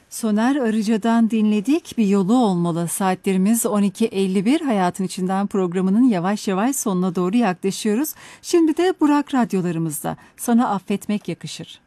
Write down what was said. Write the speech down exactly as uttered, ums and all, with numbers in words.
Soner Arıca'dan dinledik. Bir yolu olmalı. Saatlerimiz on iki elli bir. Hayatın İçinden programının yavaş yavaş sonuna doğru yaklaşıyoruz. Şimdi de Burak radyolarımızda. Sana affetmek yakışır.